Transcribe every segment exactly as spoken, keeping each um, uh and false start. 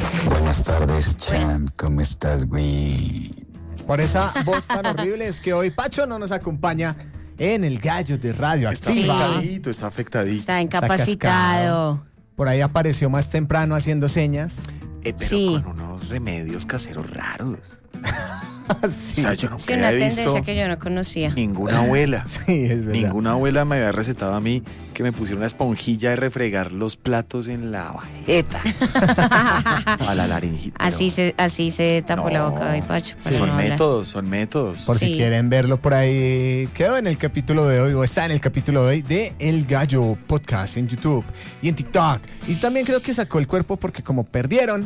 Buenas tardes, Chan. ¿Cómo estás, güey? Por esa voz tan horrible es que hoy Pacho no nos acompaña en el Gallo de Radio Está Activa. afectadito, está afectadito. Está incapacitado. Está Por ahí apareció más temprano haciendo señas. Eh, pero Sí. con unos remedios caseros raros. Sí, O sea, yo nunca Sí, una había visto tendencia que yo no conocía. ninguna abuela. sí, es verdad. Ninguna abuela me había recetado a mí que me pusiera una esponjilla de refregar los platos en la bajeta. A la laringita. Así se, así se tapó la boca de Pacho. para Son no hablar. métodos, son métodos. Por si Sí. quieren verlo por ahí, quedó en el capítulo de hoy, o está en el capítulo de hoy de El Gallo Podcast en YouTube y en TikTok. Y también creo que sacó el cuerpo porque como perdieron.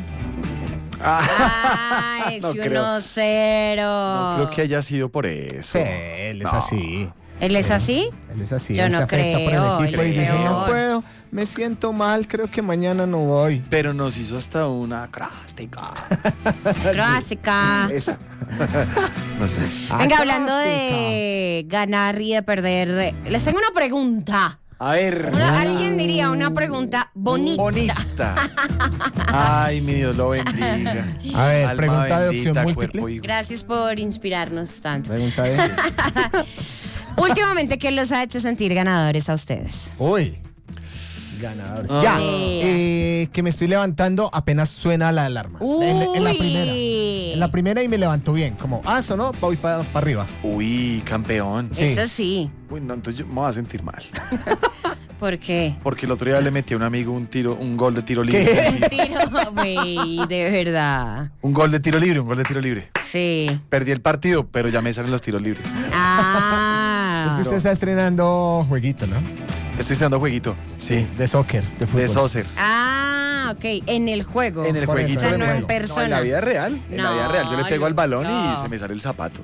Ah, es No uno creo. cero. No creo que haya sido por eso. Sí, él es No. así. ¿Él es así? Él es así. Yo él no se afecta creo, por el equipo él y es dice, no peor. puedo, me siento mal, creo que mañana no voy. Pero nos hizo hasta una crástica. Clásica. Eso. Nos hizo- Venga, Ah, hablando clásica. de ganar y de perder, les tengo una pregunta. A ver. Una- alguien diría una pregunta bonita. Bonita. Ay, mi Dios lo bendiga. A ver, Alma pregunta de bendita, opción cuerpo múltiple. y- Gracias por inspirarnos tanto. Pregunta de... Últimamente, ¿qué los ha hecho sentir ganadores a ustedes? Uy. Ganadores. Ah. Ya, Sí. eh, que me estoy levantando apenas suena la alarma. En, en la Uy. primera. En la primera y me levanto bien. Como, ah, sonó, voy para arriba. Uy, campeón. Sí. Eso sí. Uy, no, entonces yo me voy a sentir mal. ¿Por qué? Porque el otro día le metí a un amigo un tiro, un gol de tiro libre. ¿Qué? Tiro, güey, de verdad. Un gol de tiro libre, un gol de tiro libre. Sí. Perdí el partido, pero ya me salen los tiros libres. Ah. Es que usted está estrenando jueguito, ¿no? Estoy estrenando jueguito. Sí. De soccer, de fútbol. De Saucer. Ah, ok. En el juego. En el Por eso, jueguito. O sea, del no en juego. persona. No, en la vida real. En la vida real. Yo le No, pego al balón Lucho. y se me sale el zapato.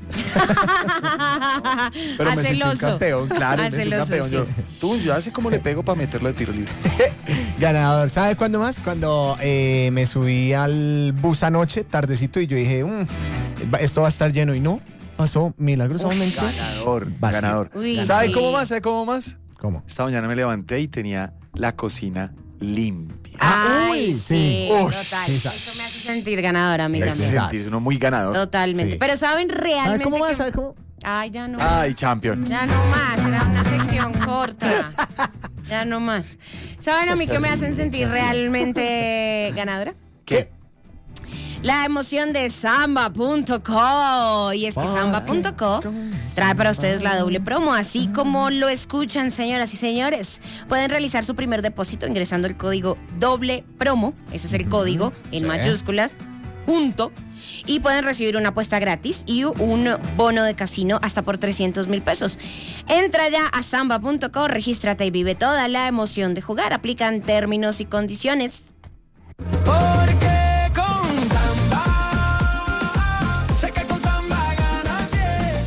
Pero me Hace el sentí un oso. campeón, claro. me Hace sentí el un oso, campeón. sí. Yo, tú, yo sé cómo le pego para meterlo de tiro libre. Ganador. ¿Sabe cuándo más? Cuando eh, me subí al bus anoche, tardecito, y yo dije, "Mm, va- esto va a estar lleno". Y no, pasó milagrosamente. Ganador, Vacío. ganador. Uy, ¿Sabe sí. cómo más? ¿Sabe cómo más? ¿Cómo? Esta mañana me levanté y tenía la cocina limpia. Ay, Uy, sí. sí. Uy, Total. sí, Eso me hace sentir ganadora a mí Me hace también. verdad. sentirse uno muy ganador. Totalmente. Sí. Pero ¿saben ¿Sabe realmente cómo más? que- ¿Sabe cómo? Ay, ya no. Ay, champion. Ya no más, era una sección corta. Ya no más. ¿Saben a mí qué me hacen sentir realmente ganadora? ¿Qué? La emoción de samba punto co. Y es que samba punto co trae para ustedes la doble promo. Así como lo escuchan, señoras y señores, pueden realizar su primer depósito ingresando el código doble promo. Ese es el código en Sí. mayúsculas, junto. Y pueden recibir una apuesta gratis y un bono de casino hasta por trescientos mil pesos. Entra ya a samba punto co, regístrate y vive toda la emoción de jugar. Aplican términos y condiciones. Porque con samba, sé que con samba ganas bien.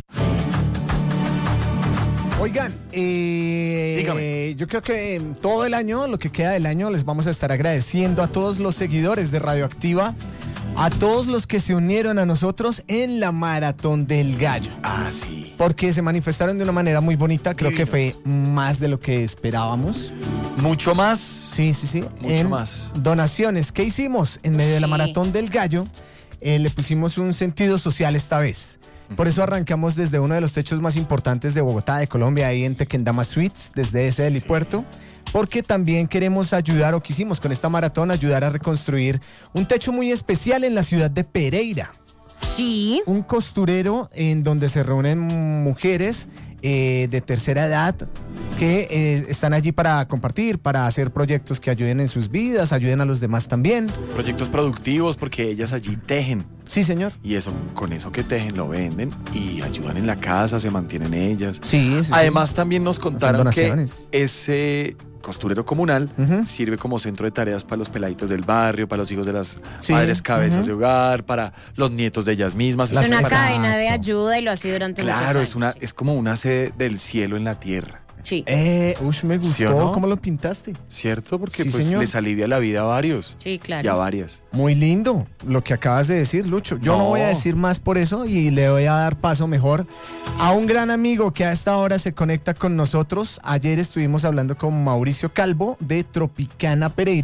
Oigan, eh, Dígame. yo creo que en todo el año, lo que queda del año, les vamos a estar agradeciendo a todos los seguidores de Radioactiva, a todos los que se unieron a nosotros en la Maratón del Gallo. Ah, sí. Porque se manifestaron de una manera muy bonita, creo que fue Divinos. más de lo que esperábamos. Mucho más. Sí, sí, sí. Mucho En más. Donaciones, ¿qué hicimos? En medio de la Sí. Maratón del Gallo, eh, le pusimos un sentido social esta vez. Por eso arrancamos desde uno de los techos más importantes de Bogotá, de Colombia, ahí en Tequendama Suites, desde ese helipuerto, porque también queremos ayudar, o quisimos con esta maratón, ayudar a reconstruir un techo muy especial en la ciudad de Pereira. Sí. Un costurero en donde se reúnen mujeres eh, de tercera edad que eh, están allí para compartir, para hacer proyectos que ayuden en sus vidas, ayuden a los demás también. Proyectos productivos porque ellas allí tejen. Sí, señor. Y eso, con eso que tejen lo venden y ayudan en la casa, se mantienen ellas. Sí, sí, sí. Además, también nos contaron que donaciones. ese costurero comunal Ujú. sirve como centro de tareas para los peladitos del barrio, para los hijos de las Sí, madres cabezas ujú. de hogar, para los nietos de ellas mismas. Es una Exacto. cadena de ayuda y lo ha sido durante muchos Claro, años. es una, es como una sede del cielo en la tierra, Sí. Eh, ush, me gustó. ¿Sí o no? ¿Cómo lo pintaste? ¿cierto? Porque Sí, pues señor. les alivia la vida a varios Sí, y a claro. varias. Muy lindo lo que acabas de decir, Lucho. Yo no. No. voy a decir más por eso y le voy a dar paso mejor a un gran amigo que a esta hora se conecta con nosotros. Ayer estuvimos hablando con Mauricio Calvo de Tropicana Pereira,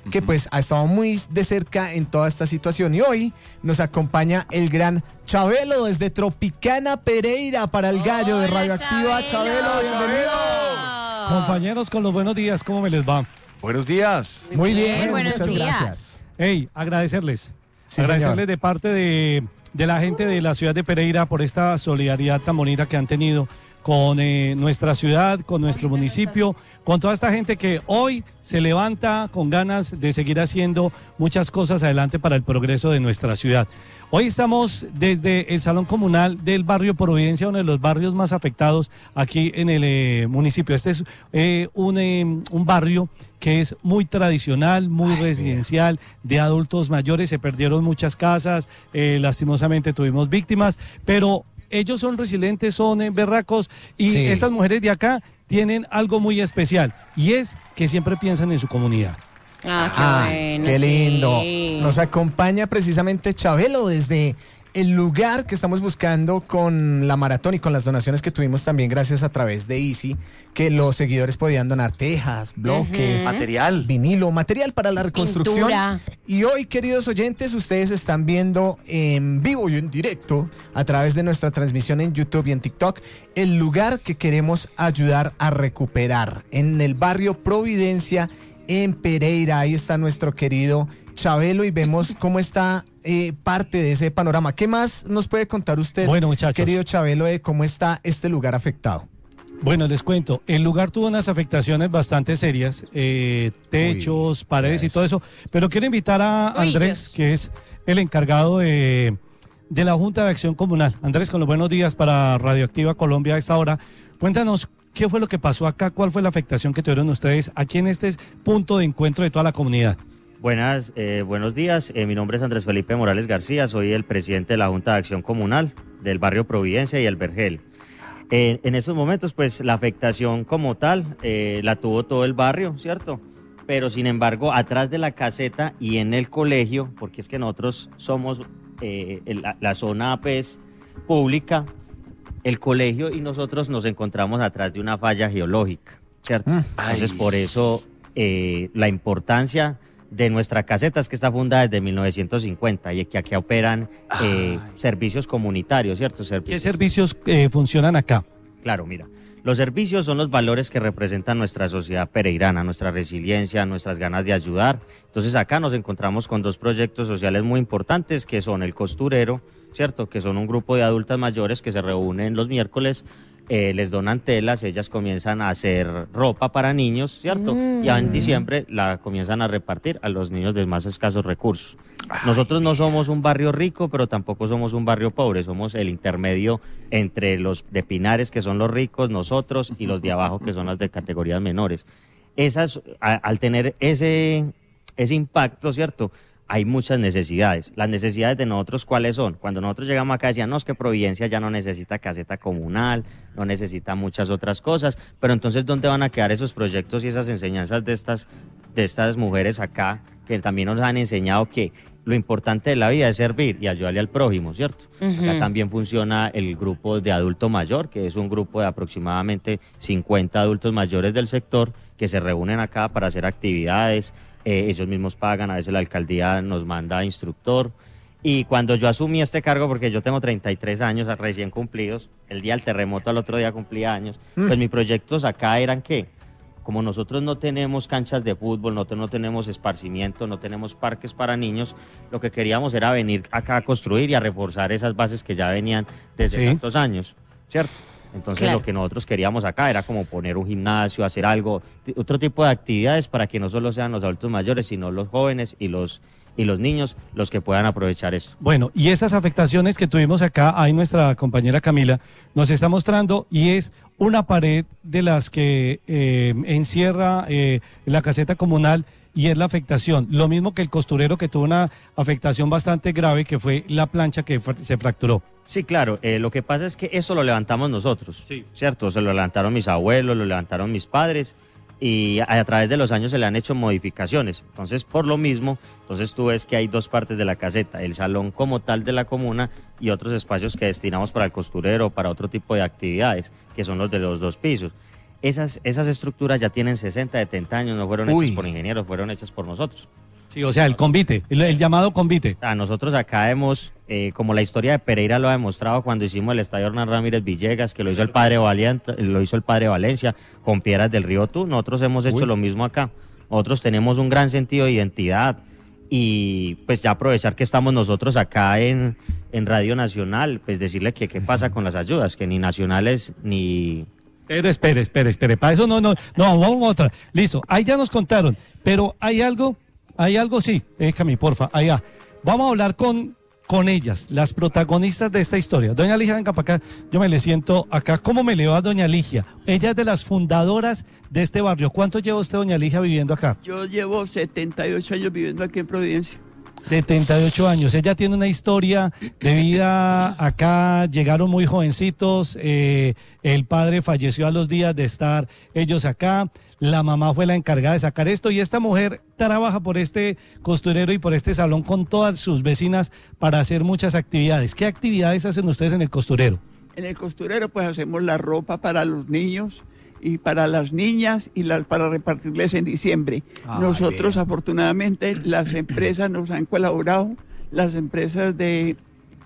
que pues ha estado muy de cerca en toda esta situación. Y hoy nos acompaña el gran Chabelo desde Tropicana, Pereira, para el gallo de Hola, Radioactiva. Chabelo. Chabelo, bienvenido. Compañeros, con los buenos días, ¿cómo me les va? Buenos días. Muy Bien, bien, buenos muchas días. gracias. Hey, agradecerles. Sí, agradecerles señor. de parte de, de la gente de la ciudad de Pereira por esta solidaridad tan bonita que han tenido con eh, nuestra ciudad, con nuestro municipio, con toda esta gente que hoy se levanta con ganas de seguir haciendo muchas cosas adelante para el progreso de nuestra ciudad. Hoy estamos desde el Salón Comunal del barrio Providencia, uno de los barrios más afectados aquí en el eh, municipio. Este es eh, un, eh, un barrio que es muy tradicional, muy residencial, de adultos mayores. Se perdieron muchas casas, eh, lastimosamente tuvimos víctimas, pero ellos son resilientes, son eh, berracos, y Sí. estas mujeres de acá tienen algo muy especial, y es que siempre piensan en su comunidad. Ah, qué Ah, bueno, qué lindo. sí. Nos acompaña precisamente Chabelo desde el lugar que estamos buscando con la maratón y con las donaciones que tuvimos también gracias a través de Easy, que los seguidores podían donar tejas, bloques, Material. vinilo, material para la reconstrucción. Pintura. Y hoy, queridos oyentes, ustedes están viendo en vivo y en directo a través de nuestra transmisión en YouTube y en TikTok el lugar que queremos ayudar a recuperar en el barrio Providencia en Pereira. Ahí está nuestro querido Chabelo y vemos cómo está eh, parte de ese panorama. ¿Qué más nos puede contar usted, Bueno, muchachos. querido Chabelo, de cómo está este lugar afectado? Bueno, les cuento, el lugar tuvo unas afectaciones bastante serias, eh, techos, Uy, paredes y eso. todo eso, pero quiero invitar a Uy, Andrés, Dios. que es el encargado de, de la Junta de Acción Comunal. Andrés, con los buenos días para Radioactiva Colombia a esta hora. Cuéntanos, ¿qué fue lo que pasó acá? ¿Cuál fue la afectación que tuvieron ustedes aquí en este punto de encuentro de toda la comunidad? Buenas, eh, buenos días. Eh, mi nombre es Andrés Felipe Morales García. Soy el presidente de la Junta de Acción Comunal del barrio Providencia y el Vergel. Eh, en estos momentos, pues la afectación como tal eh, la tuvo todo el barrio, ¿cierto? Pero sin embargo, atrás de la caseta y en el colegio, porque es que nosotros somos eh, el- la, la zona pues pública, el colegio y nosotros nos encontramos atrás de una falla geológica, ¿cierto? Mm. Entonces, Ay. por eso eh, la importancia de nuestra caseta es que está fundada desde mil novecientos cincuenta y que aquí operan eh, servicios comunitarios, ¿cierto? ¿Qué Servicios. servicios eh, funcionan acá? Claro, mira, los servicios son los valores que representan nuestra sociedad pereirana, nuestra resiliencia, nuestras ganas de ayudar. Entonces acá nos encontramos con dos proyectos sociales muy importantes que son el Costurero, ¿cierto? Que son un grupo de adultas mayores que se reúnen los miércoles, eh, les donan telas, ellas comienzan a hacer ropa para niños, ¿cierto? Y en diciembre la comienzan a repartir a los niños de más escasos recursos. Nosotros no somos un barrio rico, pero tampoco somos un barrio pobre, somos el intermedio entre los de Pinares, que son los ricos, nosotros, y los de abajo, que son las de categorías menores. Esas, a- al tener ese, ese impacto, ¿cierto? Hay muchas necesidades. Las necesidades de nosotros, ¿cuáles son? Cuando nosotros llegamos acá decían, no, es que Providencia ya no necesita caseta comunal, no necesita muchas otras cosas, pero entonces, ¿dónde van a quedar esos proyectos y esas enseñanzas de estas, de estas mujeres acá, que también nos han enseñado que lo importante de la vida es servir y ayudarle al prójimo, ¿cierto? Ujú. Acá también funciona el grupo de adulto mayor, que es un grupo de aproximadamente cincuenta adultos mayores del sector que se reúnen acá para hacer actividades. Eh, ellos mismos pagan, a veces la alcaldía nos manda instructor. Y cuando yo asumí este cargo, porque yo tengo treinta y tres años recién cumplidos, el día del terremoto al otro día cumplía años, pues mis proyectos acá eran que, como nosotros no tenemos canchas de fútbol, no, te- no tenemos esparcimiento, no tenemos parques para niños, lo que queríamos era venir acá a construir y a reforzar esas bases que ya venían desde Sí. tantos años, ¿cierto? Entonces Claro. lo que nosotros queríamos acá era como poner un gimnasio, hacer algo, t- otro tipo de actividades para que no solo sean los adultos mayores, sino los jóvenes y los, y los niños los que puedan aprovechar esto. Bueno, y esas afectaciones que tuvimos acá, ahí nuestra compañera Camila nos está mostrando, y es una pared de las que eh, encierra eh, la caseta comunal, y es la afectación. Lo mismo que el costurero, que tuvo una afectación bastante grave, que fue la plancha que fue- se fracturó. Sí, claro. eh, lo que pasa es que eso lo levantamos nosotros, Sí. ¿cierto? Se lo levantaron mis abuelos, lo levantaron mis padres y a, a través de los años se le han hecho modificaciones. Entonces, por lo mismo, entonces tú ves que hay dos partes de la caseta, el salón como tal de la comuna y otros espacios que destinamos para el costurero, para otro tipo de actividades, que son los de los dos pisos. esas, esas estructuras ya tienen sesenta, setenta años, no fueron Uy. hechas por ingenieros, fueron hechas por nosotros. Sí, o sea, el convite, el, el llamado convite. A nosotros acá hemos, eh, como la historia de Pereira lo ha demostrado cuando hicimos el estadio Hernán Ramírez Villegas, que lo hizo el padre Valiente, lo hizo el padre Valencia, con Piedras del Río Tú, nosotros hemos hecho Uy. lo mismo acá. Nosotros tenemos un gran sentido de identidad y pues ya aprovechar que estamos nosotros acá en, en Radio Nacional, pues decirle que qué pasa con las ayudas, que ni nacionales ni... Pero espere, espere, espere, para eso no, no, no, vamos a otra. Listo, ahí ya nos contaron, pero hay algo, hay algo, sí, eh, Cami, porfa, allá. Vamos a hablar con, con ellas, las protagonistas de esta historia. Doña Ligia, venga para acá, yo me le siento acá. ¿Cómo me le va, doña Ligia? Ella es de las fundadoras de este barrio. ¿Cuánto lleva usted, doña Ligia, viviendo acá? Yo llevo setenta y ocho años viviendo aquí en Providencia. setenta y ocho años. Ella tiene una historia de vida acá, llegaron muy jovencitos, eh, el padre falleció a los días de estar ellos acá, la mamá fue la encargada de sacar esto y esta mujer trabaja por este costurero y por este salón con todas sus vecinas para hacer muchas actividades. ¿Qué actividades hacen ustedes en el costurero? En el costurero pues hacemos la ropa para los niños y para las niñas y las para repartirles en diciembre. Ah, Nosotros bien. afortunadamente las empresas nos han colaborado, las empresas de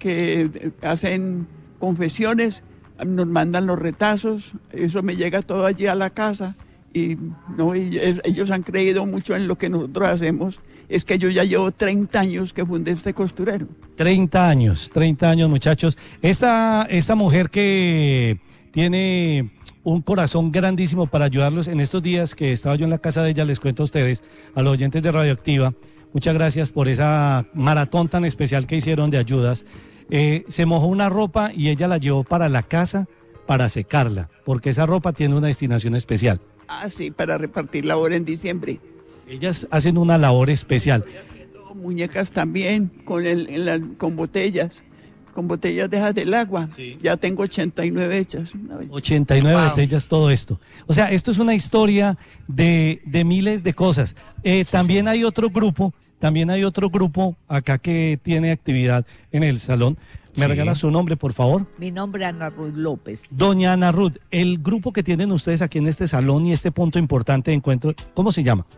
que hacen confesiones nos mandan los retazos, eso me llega todo allí a la casa y no y es- ellos han creído mucho en lo que nosotros hacemos. Es que yo ya llevo treinta años que fundé este costurero. treinta años, treinta años, muchachos. Esta, esta mujer que tiene un corazón grandísimo para ayudarlos en estos días que estaba yo en la casa de ella, les cuento a ustedes, a los oyentes de Radioactiva, muchas gracias por esa maratón tan especial que hicieron de ayudas. Eh, se mojó una ropa y ella la llevó para la casa para secarla, porque esa ropa tiene una destinación especial. Ah, sí, para repartirla ahora en diciembre. Ellas hacen una labor especial. Muñecas también, con, el, en la- con botellas, con botellas de esas del agua. Ya tengo ochenta y nueve hechas. Una vez. ochenta y nueve botellas, todo esto. O sea, esto es una historia de, de miles de cosas. Eh, también hay otro grupo, también hay otro grupo acá que tiene actividad en el salón. ¿Me Sí. regala su nombre, por favor? Mi nombre es Ana Ruth López. Doña Ana Ruth, el grupo que tienen ustedes aquí en este salón y este punto importante de encuentro, ¿cómo se llama?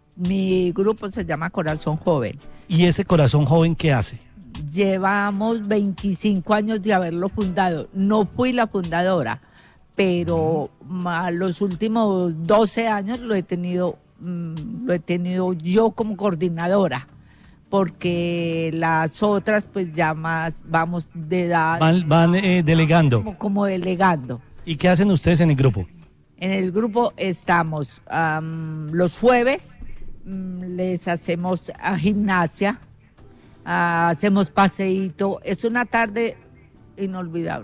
Mi grupo se llama Corazón Joven. ¿Y ese corazón joven qué hace? Llevamos veinticinco años de haberlo fundado. No fui la fundadora, pero ma- los últimos doce años lo he tenido, mm, lo he tenido yo como coordinadora, porque las otras pues ya más vamos de edad Van, van eh, delegando. como, como delegando. ¿Y qué hacen ustedes en el grupo? En el grupo estamos am, los jueves, mm, les hacemos a gimnasia, ah, hacemos paseíto. Es una tarde inolvidable.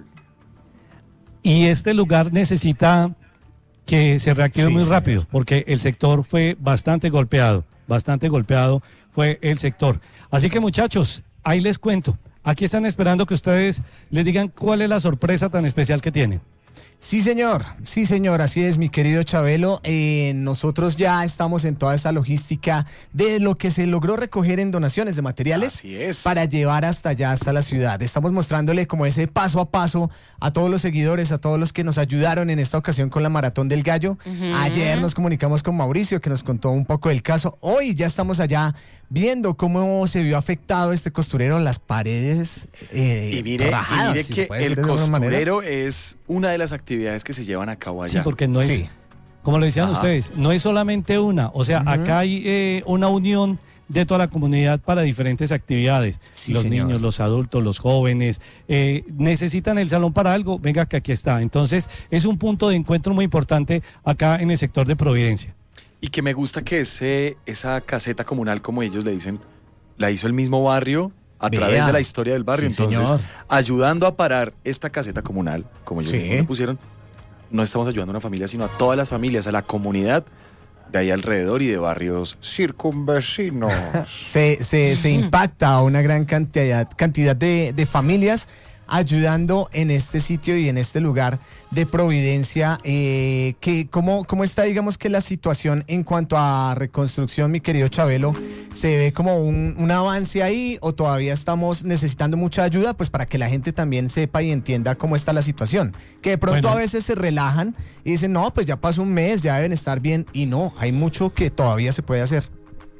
Y este lugar necesita que se reactive Sí, muy señor. rápido, porque el sector fue bastante golpeado, bastante golpeado fue el sector. Así que muchachos, ahí les cuento. Aquí están esperando que ustedes les digan cuál es la sorpresa tan especial que tienen. Sí, señor, sí, señor, así es, mi querido Chabelo. Eh, nosotros ya estamos en toda esa logística de lo que se logró recoger en donaciones de materiales Así es. para llevar hasta allá, hasta la ciudad. Estamos mostrándole como ese paso a paso a todos los seguidores, a todos los que nos ayudaron en esta ocasión con la Maratón del Gallo. Ayer nos comunicamos con Mauricio, que nos contó un poco del caso. Hoy ya estamos allá viendo cómo se vio afectado este costurero, las paredes eh, Y mire, y rajadas, mire si se que puede el decir de alguna manera. costurero es una de las actividades que se llevan a cabo Sí, allá. porque no es, Sí. como lo decían Ajá. ustedes, no es solamente una. O sea, acá hay eh, una unión de toda la comunidad para diferentes actividades. Sí, los señor. niños, los adultos, los jóvenes, eh, necesitan el salón para algo, venga que aquí está. Entonces, es un punto de encuentro muy importante acá en el sector de Providencia. Y que me gusta que ese, esa caseta comunal, como ellos le dicen, la hizo el mismo barrio a Vea. través de la historia del barrio. Sí, Entonces, señor. ayudando a parar esta caseta comunal, como ellos Sí. mismos le pusieron, no estamos ayudando a una familia, sino a todas las familias, a la comunidad de ahí alrededor y de barrios circunvecinos. se, se, se impacta a una gran cantidad, cantidad de, de familias ayudando en este sitio y en este lugar de Providencia. Eh, que, ¿cómo, ¿Cómo está, digamos, que la situación en cuanto a reconstrucción, mi querido Chabelo? ¿Se ve como un, un avance ahí o todavía estamos necesitando mucha ayuda? Pues para que la gente también sepa y entienda cómo está la situación. Que de pronto Bueno. a veces se relajan y dicen, no, pues ya pasó un mes, ya deben estar bien. Y no, hay mucho que todavía se puede hacer.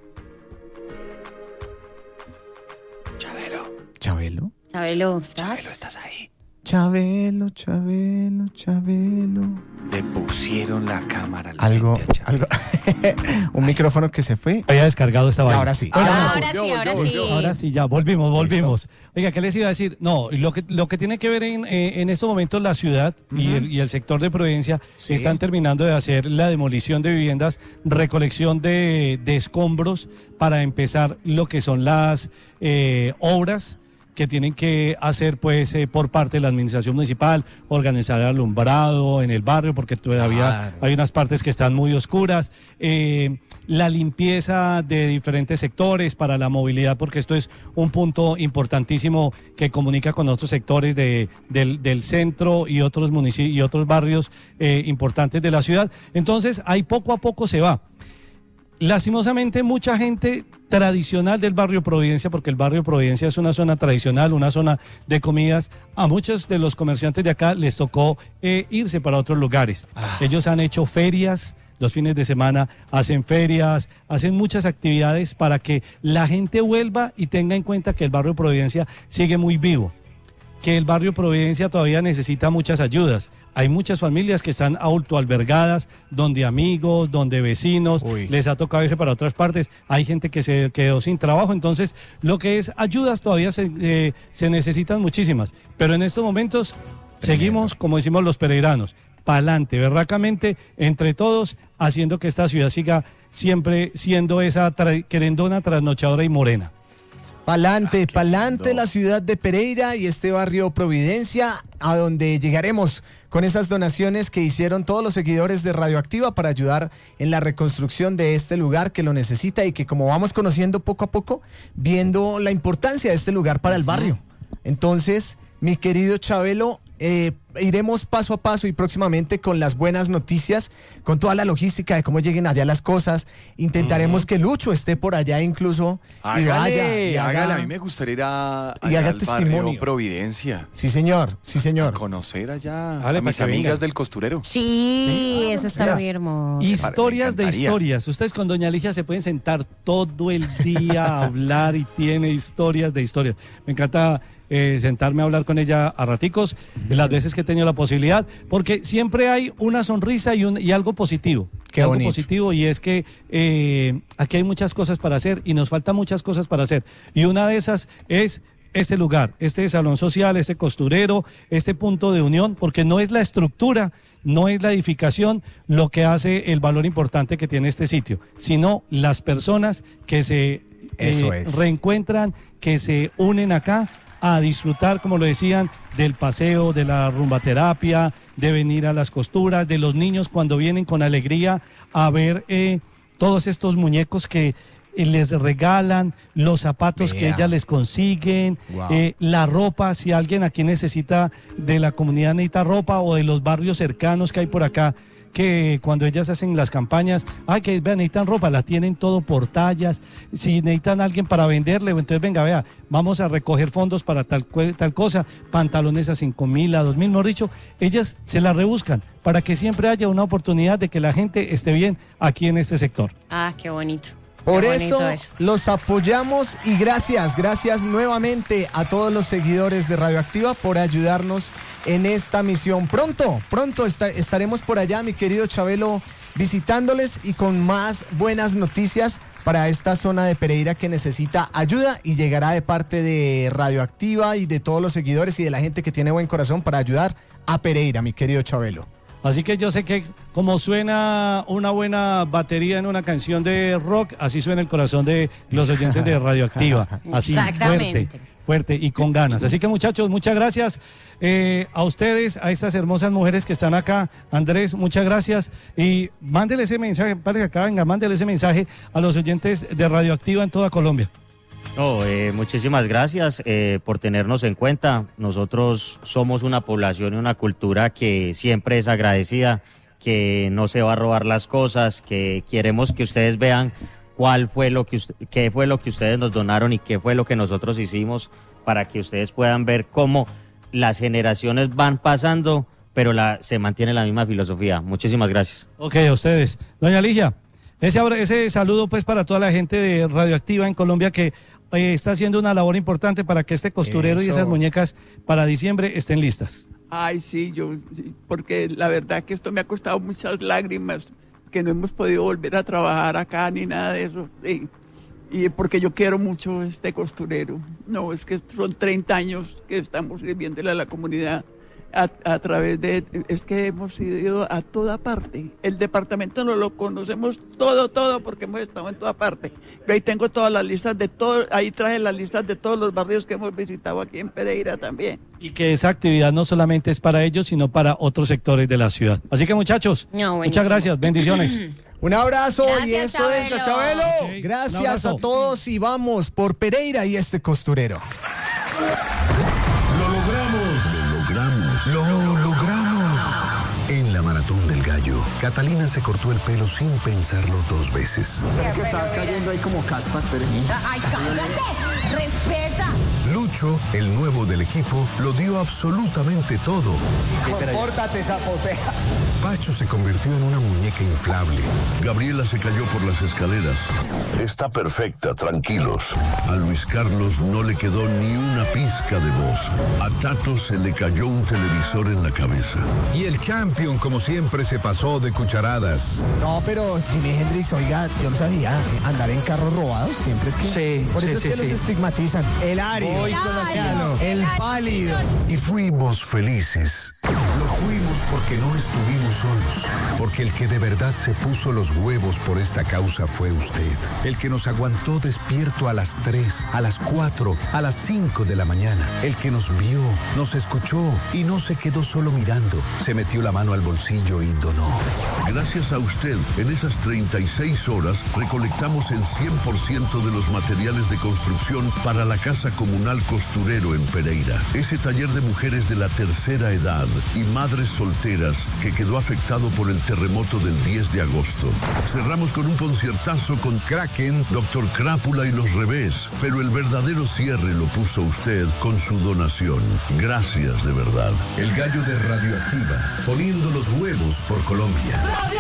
Chabelo, Chabelo. Chabelo, ¿estás? Chabelo, ¿estás ahí? Chabelo, Chabelo, Chabelo. Le pusieron la cámara al Algo, frente a Chabelo. algo. Un micrófono que se fue. Había descargado esta Y vaina. ahora sí. Ah, Ahora Ahora sí, ahora volvió, sí. volvió. Ahora sí, ya, volvimos, volvimos. Oiga, ¿qué les iba a decir? No, lo que, lo que tiene que ver en, eh, en estos momentos la ciudad y, el, y el sector de Providencia Sí. están terminando de hacer la demolición de viviendas, recolección de, de escombros para empezar lo que son las eh, obras que tienen que hacer pues eh, por parte de la administración municipal, organizar el alumbrado en el barrio porque todavía Claro. hay unas partes que están muy oscuras, eh, la limpieza de diferentes sectores para la movilidad porque esto es un punto importantísimo que comunica con otros sectores de, del, del centro y otros municipios y otros barrios eh, importantes de la ciudad. Entonces ahí poco a poco se va. Lastimosamente mucha gente tradicional del barrio Providencia, porque el barrio Providencia es una zona tradicional, una zona de comidas, a muchos de los comerciantes de acá les tocó eh, irse para otros lugares. Ah. Ellos han hecho ferias, los fines de semana hacen ferias, hacen muchas actividades para que la gente vuelva y tenga en cuenta que el barrio Providencia sigue muy vivo, que el barrio Providencia todavía necesita muchas ayudas. Hay muchas familias que están autoalbergadas, donde amigos, donde vecinos, Uy. les ha tocado irse para otras partes. Hay gente que se quedó sin trabajo, entonces lo que es ayudas todavía se, eh, se necesitan muchísimas. Pero en estos momentos seguimos, como decimos los pereiranos, pa'lante, berracamente, entre todos, haciendo que esta ciudad siga siempre siendo esa tra- querendona, trasnochadora y morena. Pa'lante, Ah, qué pa'lante lindo. la ciudad de Pereira y este barrio Providencia, a donde llegaremos con esas donaciones que hicieron todos los seguidores de Radioactiva para ayudar en la reconstrucción de este lugar que lo necesita y que, como vamos conociendo poco a poco, viendo la importancia de este lugar para el barrio. Entonces, mi querido Chabelo, eh, iremos paso a paso y próximamente con las buenas noticias, con toda la logística de cómo lleguen allá las cosas. Intentaremos que Lucho esté por allá incluso y vaya Hágale, y haga- hágale. A mí me gustaría ir a, y allá haga al barrio testimonio. Providencia. Sí, señor, sí, A señor. conocer allá Vale, a mis para que amigas vengan. del costurero. Sí, eso está Mira. muy hermoso. Historias Me de encantaría. historias. Ustedes con Doña Ligia se pueden sentar todo el día a hablar y tiene historias de historias. Me encanta eh, sentarme a hablar con ella a raticos, las veces que he tenido la posibilidad, porque siempre hay una sonrisa y, un, y algo positivo. Qué algo bonito. positivo y es que eh, aquí hay muchas cosas para hacer y nos faltan muchas cosas para hacer. Y una de esas es este lugar, este salón social, este costurero, este punto de unión, porque no es la estructura, no es la edificación lo que hace el valor importante que tiene este sitio, sino las personas que se Eso eh, es. reencuentran, que se unen acá a disfrutar, como lo decían, del paseo, de la rumbaterapia, de venir a las costuras, de los niños cuando vienen con alegría a ver eh, todos estos muñecos que eh, les regalan, los zapatos que Vea. ellas les consiguen, Wow. eh, la ropa, si alguien aquí necesita, de la comunidad necesita ropa o de los barrios cercanos que hay por acá, que cuando ellas hacen las campañas, ay, que vean, necesitan ropa, la tienen todo por tallas, si necesitan a alguien para venderle, entonces venga, vea, vamos a recoger fondos para tal, cue- tal cosa, pantalones a cinco mil, a dos mil, mejor dicho, ellas se la rebuscan para que siempre haya una oportunidad de que la gente esté bien aquí en este sector. Ah, qué bonito. Por Qué bonito eso los apoyamos y gracias, gracias nuevamente a todos los seguidores de Radioactiva por ayudarnos en esta misión. Pronto, pronto esta- estaremos por allá, mi querido Chabelo, visitándoles y con más buenas noticias para esta zona de Pereira que necesita ayuda y llegará de parte de Radioactiva y de todos los seguidores y de la gente que tiene buen corazón para ayudar a Pereira, mi querido Chabelo. Así que yo sé que como suena una buena batería en una canción de rock, así suena el corazón de los oyentes de Radioactiva. Así Exactamente. fuerte, fuerte y con ganas. Así que muchachos, muchas gracias eh, a ustedes, a estas hermosas mujeres que están acá. Andrés, muchas gracias. Y mándele ese mensaje, parece que acá, venga, mándele ese mensaje a los oyentes de Radioactiva en toda Colombia. No, eh, muchísimas gracias eh, por tenernos en cuenta. Nosotros somos una población y una cultura que siempre es agradecida, que no se va a robar las cosas, que queremos que ustedes vean cuál fue lo que usted- qué fue lo que ustedes nos donaron y qué fue lo que nosotros hicimos, para que ustedes puedan ver cómo las generaciones van pasando, pero la, se mantiene la misma filosofía. Muchísimas gracias. Ok, a ustedes. Doña Ligia, ese, abra- ese saludo pues para toda la gente de Radioactiva en Colombia que eh, está haciendo una labor importante para que este costurero y Eso. esas muñecas para diciembre estén listas. Ay, sí, yo, sí, porque la verdad que esto me ha costado muchas lágrimas, que no hemos podido volver a trabajar acá ni nada de eso. Sí. Y porque yo quiero mucho este costurero. No, es que son treinta años que estamos sirviéndole a la comunidad a, a través de... Es que hemos ido a toda parte. El departamento no lo conocemos todo, todo, porque hemos estado en toda parte. Yo ahí tengo todas las listas de todo, ahí traje las listas de todos los barrios que hemos visitado aquí en Pereira también. Y que esa actividad no solamente es para ellos, sino para otros sectores de la ciudad. Así que muchachos, No, buenísimo. muchas gracias, bendiciones. Un abrazo y Gracias, eso es Chabelo. Chabelo. Ok, un Gracias abrazo. a todos y vamos por Pereira y este costurero. Lo logramos. Lo logramos. Lo logramos. En la Maratón del Gallo, Catalina se cortó el pelo sin pensarlo dos veces. Que está cayendo ahí como caspas, pero... Ay, cállate, respeta. Lucho, el nuevo del equipo, lo dio absolutamente todo. Compórtate, zapotea. Pacho se convirtió en una muñeca inflable. Gabriela se cayó por las escaleras. Está perfecta, tranquilos. A Luis Carlos no le quedó ni una pizca de voz. A Tato se le cayó un televisor en la cabeza. Y el Champion, como siempre, se pasó de cucharadas. No, pero Jimi Hendrix, oiga, yo no sabía, andar en carros robados siempre es que... Sí, por eso sí, es sí, que los sí. estigmatizan. El ario, El ario, el el pálido. Y fuimos felices. Lo fuimos porque no estuvimos solos. Porque el que de verdad se puso los huevos por esta causa fue usted. El que nos aguantó despierto a las tres, a las cuatro, a las cinco de la mañana. El que nos vio, nos escuchó y no se quedó solo mirando. Se metió la mano al bolsillo y donó. Gracias a usted, en esas treinta y seis horas recolectamos el cien por ciento de los materiales de construcción para la Casa Comunal Costurero en Pereira. Ese taller de mujeres de la tercera edad y madres solteras que quedó afectado por el terremoto del diez de agosto. Cerramos con un conciertazo con Kraken, Doctor Crápula y Los Revés, pero el verdadero cierre lo puso usted con su donación. Gracias de verdad. El gallo de Radioactiva, poniendo los huevos por Colombia.